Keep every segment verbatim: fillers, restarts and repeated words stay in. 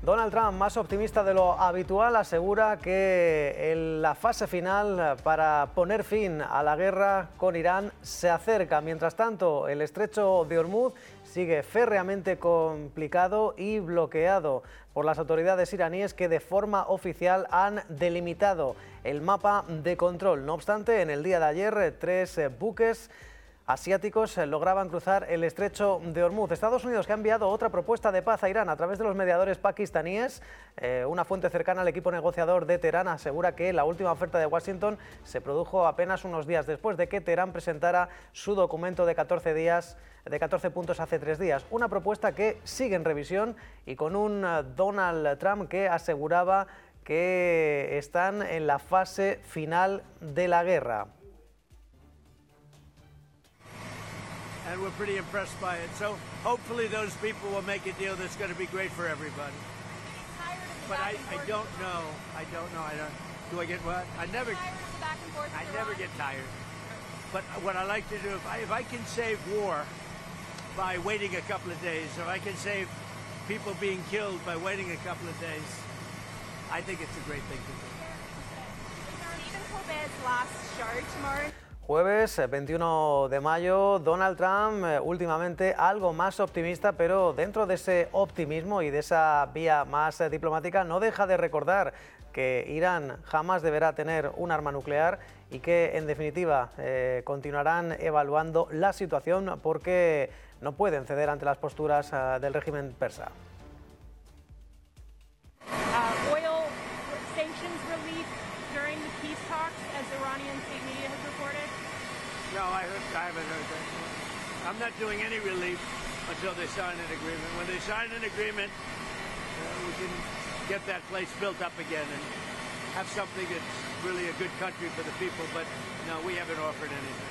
Donald Trump, más optimista de lo habitual, asegura que en la fase final para poner fin a la guerra con Irán se acerca. Mientras tanto, el estrecho de Hormuz sigue férreamente complicado y bloqueado por las autoridades iraníes, que de forma oficial han delimitado el mapa de control. No obstante, en el día de ayer, tres buques asiáticos lograban cruzar el estrecho de Hormuz. Estados Unidos, que ha enviado otra propuesta de paz a Irán a través de los mediadores pakistaníes. Eh, una fuente cercana al equipo negociador de Teherán asegura que la última oferta de Washington se produjo apenas unos días después de que Teherán presentara su documento de catorce días, de catorce puntos hace tres días. Una propuesta que sigue en revisión y con un Donald Trump que aseguraba que están en la fase final de la guerra. And we're pretty impressed by it. So hopefully those people will make a deal that's going to be great for everybody. But I, I don't know. I don't know. I don't. Do I get what? I never. I never get tired. But what I like to do, if I, if I can save war by waiting a couple of days, if I can save people being killed by waiting a couple of days, I think it's a great thing to do. Stephen Colbert's last show tomorrow. Jueves veintiuno de mayo, Donald Trump eh, últimamente algo más optimista, pero dentro de ese optimismo y de esa vía más eh, diplomática no deja de recordar que Irán jamás deberá tener un arma nuclear y que en definitiva eh, continuarán evaluando la situación porque no pueden ceder ante las posturas eh, del régimen persa. Uh, oil sanctions relief during the peace talks, as Iranian state media has reported. No, I, heard, I haven't heard that. I'm not doing any relief until they sign an agreement. When they sign an agreement, uh, we can get that place built up again and have something that's really a good country for the people. But no, we haven't offered anything.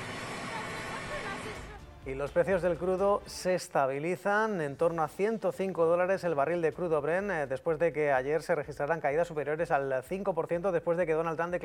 Y los precios del crudo se estabilizan en torno a ciento cinco dólares el barril de crudo Brent, eh, después de que ayer se registraran caídas superiores al cinco por ciento, después de que Donald Trump declarara